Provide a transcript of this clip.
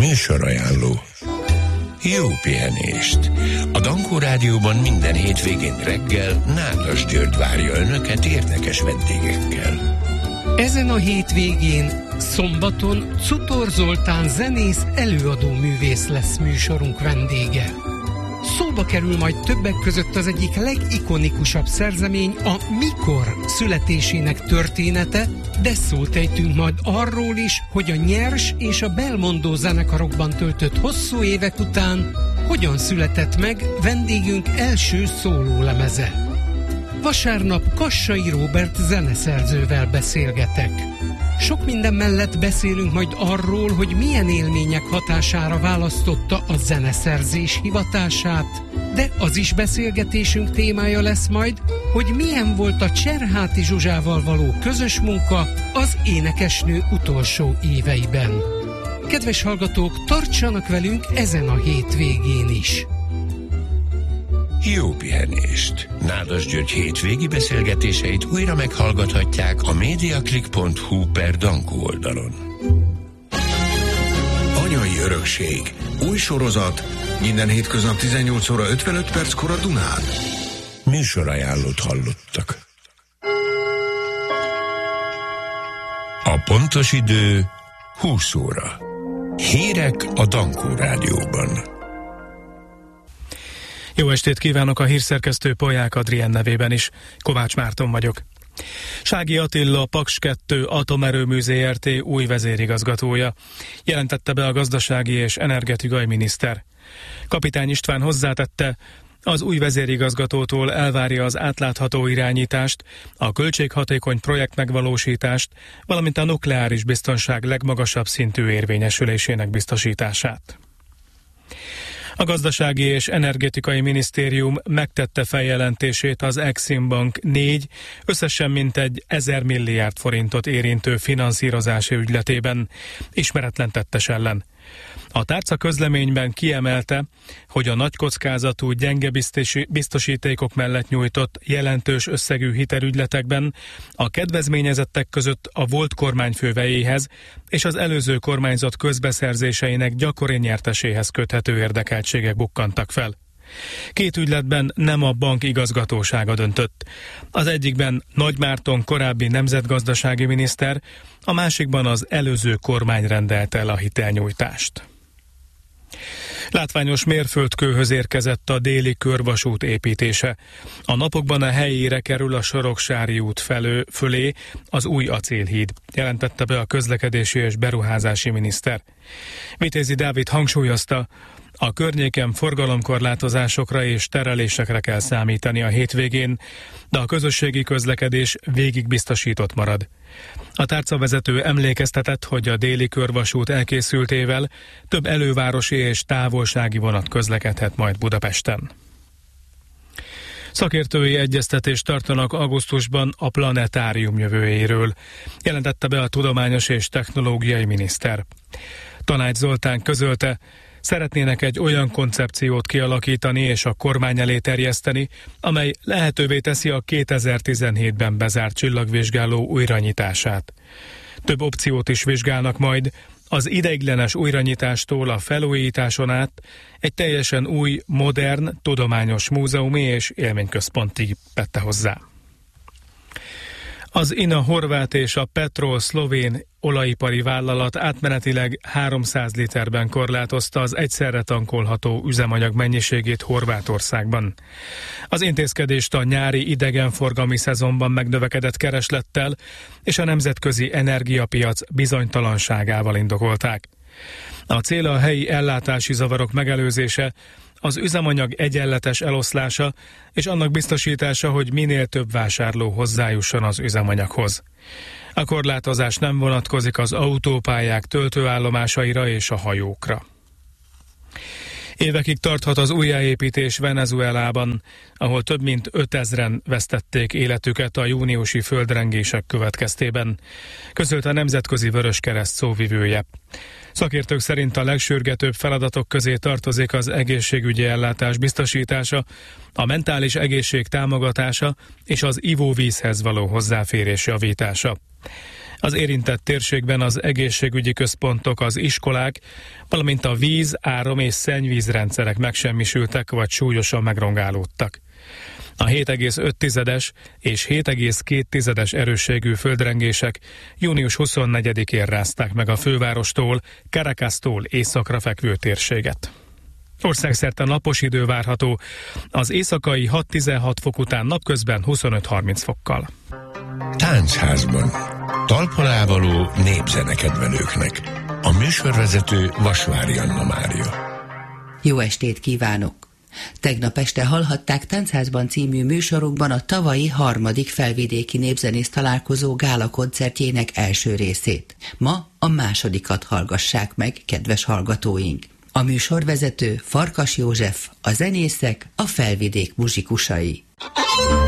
Műsorajánló. Jó pihenést! A Dankó Rádióban minden hétvégén reggel Nádas György várja Önöket érdekes vendégekkel. Ezen a hétvégén, szombaton Cutor Zoltán zenész, előadó művész lesz műsorunk vendége. Szóba kerül majd többek között az egyik legikonikusabb szerzemény, a Mikor születésének története, de szót ejtünk majd arról is, hogy a Nyers és a Belmondo zenekarokban töltött hosszú évek után hogyan született meg vendégünk első szólólemeze. Vasárnap Kassai Róbert zeneszerzővel beszélgetek. Sok minden mellett beszélünk majd arról, hogy milyen élmények hatására választotta a zeneszerzés hivatását, de az is beszélgetésünk témája lesz majd, hogy milyen volt a Cserháti Zsuzsával való közös munka az énekesnő utolsó éveiben. Kedves hallgatók, tartsanak velünk ezen a hétvégén is! Jó pihenést! Nádas György hétvégi beszélgetéseit újra meghallgathatják a mediaclick.hu/Dankó oldalon. Anyai örökség. Új sorozat. Minden hétköznap 18 óra 55 perckor a Dunán. Műsorajánlót hallottak. A pontos idő 20 óra. Hírek a Dankó Rádióban. Jó estét kívánok, a hírszerkesztő Polyák Adrien nevében is. Kovács Márton vagyok. Sági Attila, Paks 2 Atomerőmű Zrt. Új vezérigazgatója, jelentette be a gazdasági és energetikai miniszter. Kapitány István hozzátette, az új vezérigazgatótól elvárja az átlátható irányítást, a költséghatékony projekt megvalósítást, valamint a nukleáris biztonság legmagasabb szintű érvényesülésének biztosítását. A Gazdasági és Energetikai Minisztérium megtette feljelentését az Exim Bank 4, összesen mintegy 1000 milliárd forintot érintő finanszírozási ügyletében ismeretlen tettes ellen. A tárca közleményben kiemelte, hogy a nagy kockázatú, gyenge biztosítékok mellett nyújtott jelentős összegű hitelügyletekben a kedvezményezettek között a volt kormányfővejéhez és az előző kormányzat közbeszerzéseinek gyakori nyerteséhez köthető érdekeltségek bukkantak fel. Két ügyletben nem a bank igazgatósága döntött. Az egyikben Nagy Márton korábbi nemzetgazdasági miniszter, a másikban az előző kormány rendelte el a hitelnyújtást. Látványos mérföldkőhöz érkezett a déli körvasút építése. A napokban a helyére kerül a Soroksári út fölé az új acélhíd, jelentette be a közlekedési és beruházási miniszter. Vitézi Dávid hangsúlyozta, a környéken forgalomkorlátozásokra és terelésekre kell számítani a hétvégén, de a közösségi közlekedés végig biztosított marad. A tárcavezető emlékeztetett, hogy a déli körvasút elkészültével több elővárosi és távolsági vonat közlekedhet majd Budapesten. Szakértői egyeztetést tartanak augusztusban a planetárium jövőjéről, jelentette be a tudományos és technológiai miniszter. Tanács Zoltán közölte, szeretnének egy olyan koncepciót kialakítani és a kormány elé terjeszteni, amely lehetővé teszi a 2017-ben bezárt csillagvizsgáló újranyitását. Több opciót is vizsgálnak majd, az ideiglenes újranyitástól a felújításon át egy teljesen új, modern, tudományos múzeumi és élményközpontig tette hozzá. Az INA horvát és a Petrol szlovén olajipari vállalat átmenetileg 300 literben korlátozta az egyszerre tankolható üzemanyag mennyiségét Horvátországban. Az intézkedést a nyári idegenforgalmi szezonban megnövekedett kereslettel és a nemzetközi energiapiac bizonytalanságával indokolták. A cél a helyi ellátási zavarok megelőzése, az üzemanyag egyenletes eloszlása és annak biztosítása, hogy minél több vásárló hozzájusson az üzemanyaghoz. A korlátozás nem vonatkozik az autópályák töltőállomásaira és a hajókra. Évekig tarthat az újjáépítés Venezuelában, ahol több mint 5000-en vesztették életüket a júniusi földrengések következtében, közölte a Nemzetközi Vöröskereszt szóvivője. Szakértők szerint a legsürgetőbb feladatok közé tartozik az egészségügyi ellátás biztosítása, a mentális egészség támogatása és az ivóvízhez való hozzáférés javítása. Az érintett térségben az egészségügyi központok, az iskolák, valamint a víz, áram és szennyvízrendszerek megsemmisültek vagy súlyosan megrongálódtak. A 7,5-es és 7,2-es erősségű földrengések június 24-én rázták meg a fővárostól, Caracastól északra fekvő térséget. Országszerte napos idő várható, az éjszakai 6-16 fok után napközben 25-30 fokkal. Táncházban. Talpalávaló népzenekedvelőknek. A műsorvezető Vasvári Anna Mária. Jó estét kívánok! Tegnap este hallhatták Táncházban című műsorukban a tavalyi 3. felvidéki népzenész találkozó gála koncertjének első részét. Ma a másodikat hallgassák meg, kedves hallgatóink! A műsorvezető Farkas József, a zenészek, a felvidék muzsikusai.